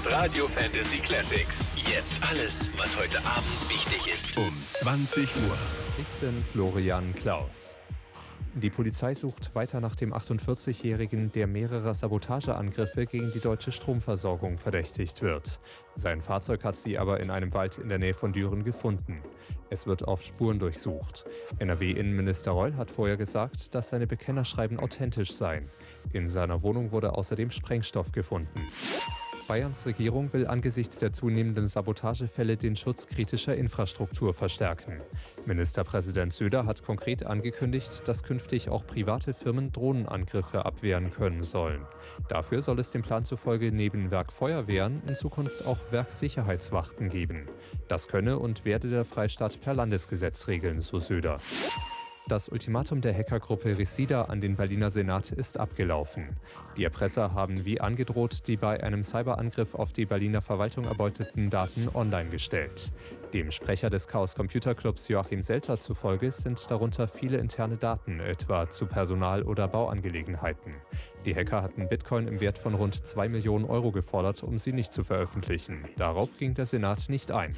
ist Radio Fantasy Classics. Jetzt alles, was heute Abend wichtig ist. Um 20 Uhr. Ich bin Florian Klaus. Die Polizei sucht weiter nach dem 48-Jährigen, der mehrerer Sabotageangriffe gegen die deutsche Stromversorgung verdächtigt wird. Sein Fahrzeug hat sie aber in einem Wald in der Nähe von Düren gefunden. Es wird auf Spuren durchsucht. NRW-Innenminister Reul hat vorher gesagt, dass seine Bekennerschreiben authentisch seien. In seiner Wohnung wurde außerdem Sprengstoff gefunden. Bayerns Regierung will angesichts der zunehmenden Sabotagefälle den Schutz kritischer Infrastruktur verstärken. Ministerpräsident Söder hat konkret angekündigt, dass künftig auch private Firmen Drohnenangriffe abwehren können sollen. Dafür soll es dem Plan zufolge neben Werkfeuerwehren in Zukunft auch Werksicherheitswachten geben. Das könne und werde der Freistaat per Landesgesetz regeln, so Söder. Das Ultimatum der Hackergruppe Resida an den Berliner Senat ist abgelaufen. Die Erpresser haben wie angedroht die bei einem Cyberangriff auf die Berliner Verwaltung erbeuteten Daten online gestellt. Dem Sprecher des Chaos Computer Clubs Joachim Selzer zufolge sind darunter viele interne Daten, etwa zu Personal- oder Bauangelegenheiten. Die Hacker hatten Bitcoin im Wert von rund 2 Millionen Euro gefordert, um sie nicht zu veröffentlichen. Darauf ging der Senat nicht ein.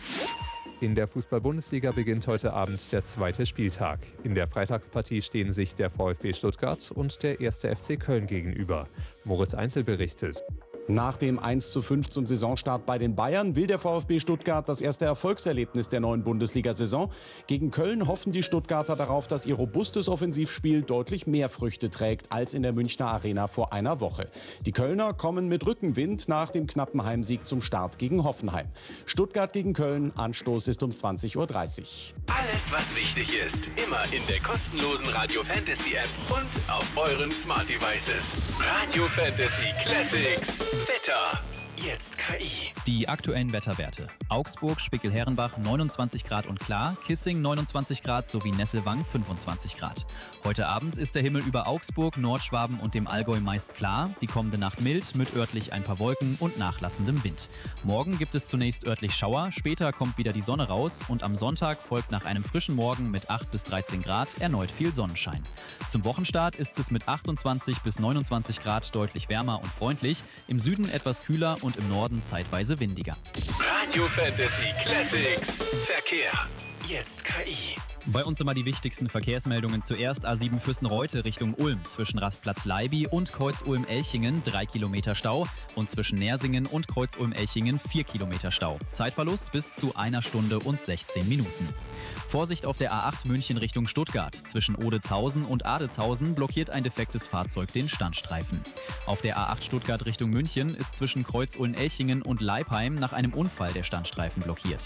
In der Fußball-Bundesliga beginnt heute Abend der zweite Spieltag. In der Freitagspartie stehen sich der VfB Stuttgart und der 1. FC Köln gegenüber. Moritz Einzel berichtet. Nach dem 1:5 zum Saisonstart bei den Bayern will der VfB Stuttgart das erste Erfolgserlebnis der neuen Bundesliga-Saison. Gegen Köln hoffen die Stuttgarter darauf, dass ihr robustes Offensivspiel deutlich mehr Früchte trägt als in der Münchner Arena vor einer Woche. Die Kölner kommen mit Rückenwind nach dem knappen Heimsieg zum Start gegen Hoffenheim. Stuttgart gegen Köln, Anstoß ist um 20:30 Uhr. Alles, was wichtig ist, immer in der kostenlosen Radio Fantasy App und auf euren Smart Devices. Radio Fantasy Classics. Wetter. Jetzt KI. Die aktuellen Wetterwerte. Augsburg, Spickel-Herrenbach 29 Grad und klar, Kissing 29 Grad sowie Nesselwang 25 Grad. Heute Abend ist der Himmel über Augsburg, Nordschwaben und dem Allgäu meist klar, die kommende Nacht mild mit örtlich ein paar Wolken und nachlassendem Wind. Morgen gibt es zunächst örtlich Schauer, später kommt wieder die Sonne raus und am Sonntag folgt nach einem frischen Morgen mit 8 bis 13 Grad erneut viel Sonnenschein. Zum Wochenstart ist es mit 28 bis 29 Grad deutlich wärmer und freundlich, im Süden etwas kühler und im Norden zeitweise windiger. Radio Fantasy Classics. Verkehr. Jetzt KI. Bei uns immer die wichtigsten Verkehrsmeldungen. Zuerst A7 Füssen-Reute Richtung Ulm. Zwischen Rastplatz Leiby und Kreuz Ulm-Elchingen 3 Kilometer Stau und zwischen Nersingen und Kreuz Ulm-Elchingen 4 Kilometer Stau. Zeitverlust bis zu 1 Stunde und 16 Minuten. Vorsicht auf der A8 München Richtung Stuttgart. Zwischen Odetshausen und Adelshausen blockiert ein defektes Fahrzeug den Standstreifen. Auf der A8 Stuttgart Richtung München ist zwischen Kreuz Ulm-Elchingen und Leipheim nach einem Unfall der Standstreifen blockiert.